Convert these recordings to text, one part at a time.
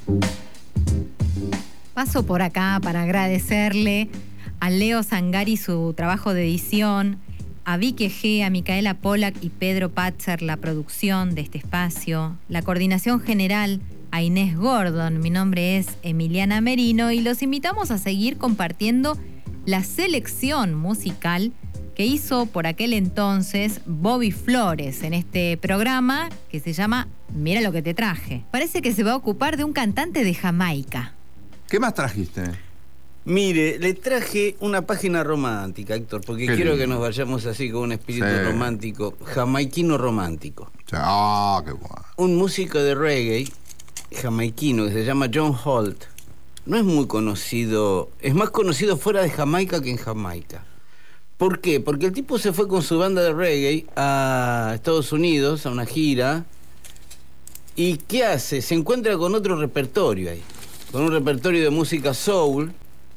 Paso por acá para agradecerle a Leo Zangari su trabajo de edición, a Vicky G, a Micaela Pollack y Pedro Patzer la producción de este espacio, la coordinación general a Inés Gordon. Mi nombre es Emiliana Merino y los invitamos a seguir compartiendo la selección musical que hizo por aquel entonces Bobby Flores en este programa que se llama Mira lo que te traje. Parece que se va a ocupar de un cantante de Jamaica. ¿Qué más trajiste? Mire, le traje una página romántica, Héctor, porque quiero que nos vayamos así con un espíritu romántico, jamaiquino romántico. Qué bueno. Un músico de reggae jamaiquino que se llama John Holt. No es muy conocido, es más conocido fuera de Jamaica que en Jamaica. ¿Por qué? Porque el tipo se fue con su banda de reggae a Estados Unidos, a una gira. ¿Y qué hace? Se encuentra con otro repertorio ahí. Con un repertorio de música soul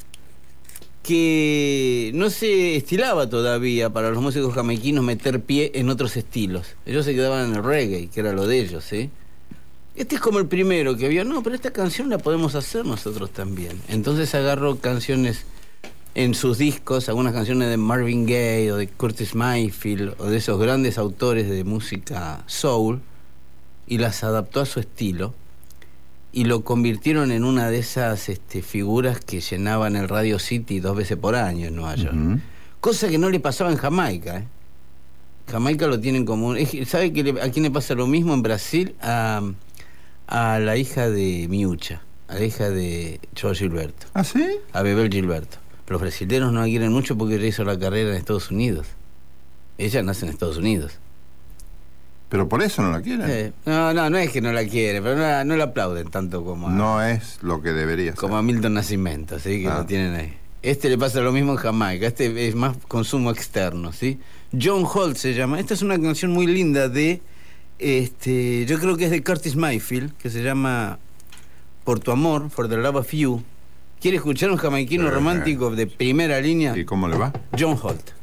que no se estilaba todavía para los músicos jamaiquinos meter pie en otros estilos. Ellos se quedaban en el reggae, que era lo de ellos, ¿sí? Este es como el primero que vio, no, pero esta canción la podemos hacer nosotros también. Entonces agarró canciones en sus discos, algunas canciones de Marvin Gaye o de Curtis Mayfield o de esos grandes autores de música soul, y las adaptó a su estilo y lo convirtieron en una de esas figuras que llenaban el Radio City 2 veces por año en Nueva York. Cosa que no le pasaba en Jamaica, ¿eh? Jamaica lo tienen como... ¿Sabe a quién le pasa lo mismo en Brasil? A la hija de Miucha, a la hija de Joao Gilberto. ¿Ah, sí? A Bebel Gilberto. Los brasileños no la quieren mucho porque ella hizo la carrera en Estados Unidos. Ella nace en Estados Unidos. ¿Pero por eso no la quieren? No es que no la quiere, pero no la aplauden tanto como no es lo que debería ser. Como a Milton Nascimento, ¿sí? Que lo tienen ahí. Le pasa lo mismo en Jamaica. Es más consumo externo, ¿sí? John Holt se llama. Esta es una canción muy linda de... yo creo que es de Curtis Mayfield, que se llama Por tu amor, For the Love of You. ¿Quiere escuchar un jamaiquino romántico de primera línea? ¿Y cómo le va? John Holt.